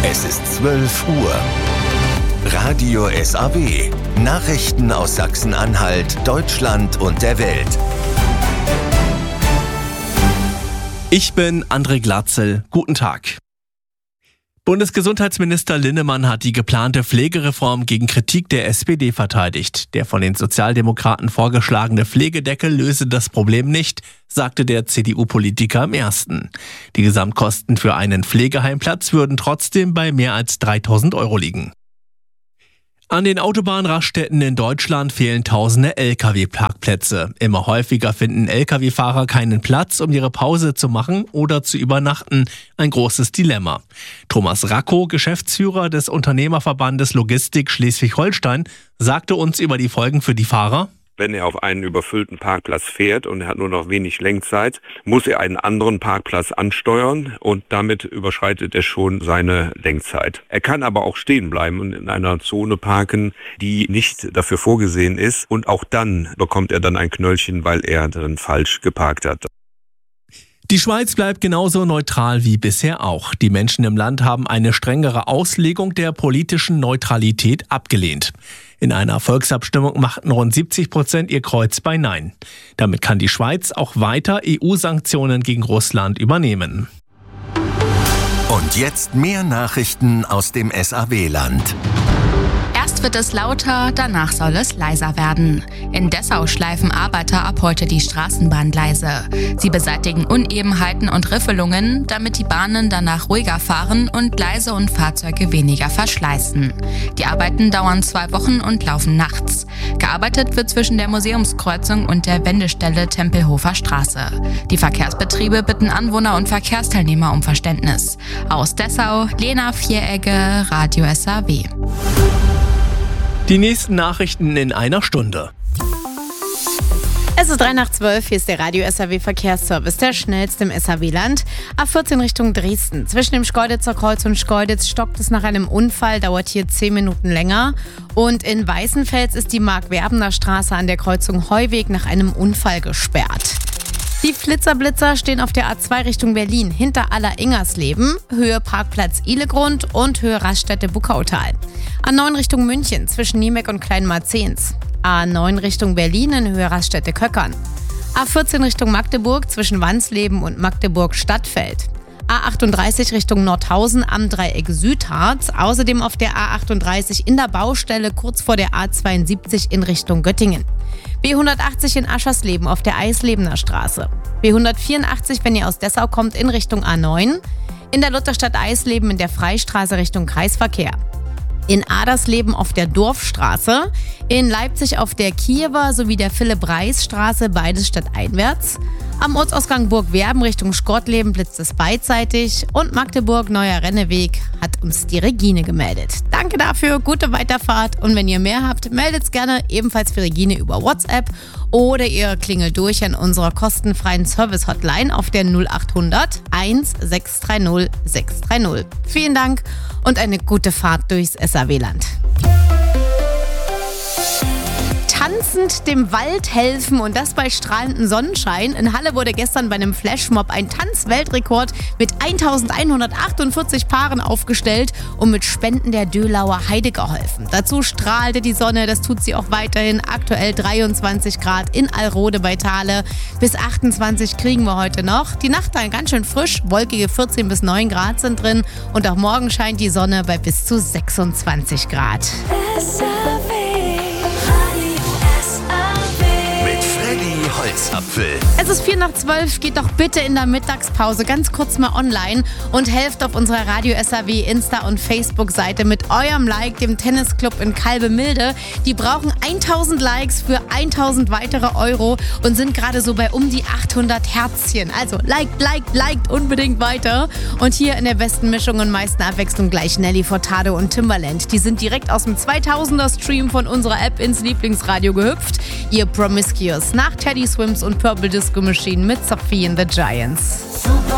Es ist 12 Uhr. Radio SAW. Nachrichten aus Sachsen-Anhalt, Deutschland und der Welt. Ich bin André Glatzel. Guten Tag. Bundesgesundheitsminister Linnemann hat die geplante Pflegereform gegen Kritik der SPD verteidigt. Der von den Sozialdemokraten vorgeschlagene Pflegedeckel löse das Problem nicht, sagte der CDU-Politiker im Ersten. Die Gesamtkosten für einen Pflegeheimplatz würden trotzdem bei mehr als 3.000 € liegen. An den Autobahnraststätten in Deutschland fehlen tausende Lkw-Parkplätze. Immer häufiger finden Lkw-Fahrer keinen Platz, um ihre Pause zu machen oder zu übernachten. Ein großes Dilemma. Thomas Racco, Geschäftsführer des Unternehmerverbandes Logistik Schleswig-Holstein, sagte uns über die Folgen für die Fahrer. Wenn er auf einen überfüllten Parkplatz fährt und er hat nur noch wenig Lenkzeit, muss er einen anderen Parkplatz ansteuern und damit überschreitet er schon seine Lenkzeit. Er kann aber auch stehen bleiben und in einer Zone parken, die nicht dafür vorgesehen ist, und auch dann bekommt er dann ein Knöllchen, weil er dann falsch geparkt hat. Die Schweiz bleibt genauso neutral wie bisher auch. Die Menschen im Land haben eine strengere Auslegung der politischen Neutralität abgelehnt. In einer Volksabstimmung machten rund 70% ihr Kreuz bei Nein. Damit kann die Schweiz auch weiter EU-Sanktionen gegen Russland übernehmen. Und jetzt mehr Nachrichten aus dem SAW-Land. Erst wird es lauter, danach soll es leiser werden. In Dessau schleifen Arbeiter ab heute die Straßenbahngleise. Sie beseitigen Unebenheiten und Riffelungen, damit die Bahnen danach ruhiger fahren und Gleise und Fahrzeuge weniger verschleißen. Die Arbeiten dauern 2 Wochen und laufen nachts. Gearbeitet wird zwischen der Museumskreuzung und der Wendestelle Tempelhofer Straße. Die Verkehrsbetriebe bitten Anwohner und Verkehrsteilnehmer um Verständnis. Aus Dessau, Lena Vieregge, Radio SAW. Die nächsten Nachrichten in einer Stunde. Es ist 3:12, hier ist der Radio SAW Verkehrsservice, der schnellste im SAW-Land. A14 Richtung Dresden. Zwischen dem Schkeuditzer Kreuz und Schkeuditz stockt es nach einem Unfall, dauert hier 10 Minuten länger. Und in Weißenfels ist die Mark-Werbener Straße an der Kreuzung Heuweg nach einem Unfall gesperrt. Die Flitzer-Blitzer stehen auf der A2 Richtung Berlin, hinter Aller-Ingersleben, Höhe Parkplatz Ihlegrund und Höhe Raststätte Buckautal. A9 Richtung München, zwischen Niemek und Kleinmarzens. A9 Richtung Berlin in Höhe Raststätte Köckern. A14 Richtung Magdeburg, zwischen Wansleben und Magdeburg-Stadtfeld. A38 Richtung Nordhausen am Dreieck Südharz, außerdem auf der A38 in der Baustelle kurz vor der A72 in Richtung Göttingen. B180 in Aschersleben auf der Eislebener Straße. B184, wenn ihr aus Dessau kommt, in Richtung A9. In der Lutherstadt Eisleben in der Freistraße Richtung Kreisverkehr. In Adersleben auf der Dorfstraße. In Leipzig auf der Kiewer sowie der Philipp-Reis-Straße, beides stadteinwärts. Am Ortsausgang Burg-Werben Richtung Schottleben blitzt es beidseitig. Und Magdeburg, Neuer Renneweg, hat uns die Regine gemeldet. Danke dafür, gute Weiterfahrt. Und wenn ihr mehr habt, meldet's gerne ebenfalls für Regine über WhatsApp. Oder ihr klingelt durch an unserer kostenfreien Service-Hotline auf der 0800 1630 630. Vielen Dank und eine gute Fahrt durchs SAW-Land. Tanzend dem Wald helfen und das bei strahlendem Sonnenschein. In Halle wurde gestern bei einem Flashmob ein Tanzweltrekord mit 1148 Paaren aufgestellt und mit Spenden der Dölauer Heide geholfen. Dazu strahlte die Sonne, das tut sie auch weiterhin. Aktuell 23 Grad in Alrode bei Thale. Bis 28 kriegen wir heute noch. Die Nacht dann ganz schön frisch, wolkige 14 bis 9 Grad sind drin und auch morgen scheint die Sonne bei bis zu 26 Grad. Holzapfel. Es ist 11:04, geht doch bitte in der Mittagspause ganz kurz mal online und helft auf unserer Radio SAW Insta- und Facebook-Seite mit eurem Like dem Tennisclub in Kalbemilde. Die brauchen 1000 Likes für 1000 weitere Euro und sind gerade so bei um die 800 Herzchen. Also liked unbedingt weiter. Und hier in der besten Mischung und meisten Abwechslung gleich Nelly Furtado und Timbaland. Die sind direkt aus dem 2000er-Stream von unserer App ins Lieblingsradio gehüpft. Ihr Promiscuous nach Teddy Swims und Purple Disco Machine mit Sophie and the Giants.